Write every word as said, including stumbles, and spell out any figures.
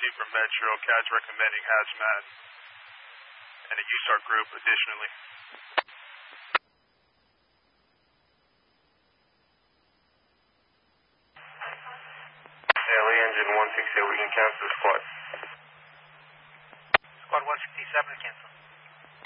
received from Metro. C A D's recommending hazmat and a U SAR group additionally. Yeah, Lee engine one sixty-eight, we can cancel the squad. Squad one sixty-seven, cancel.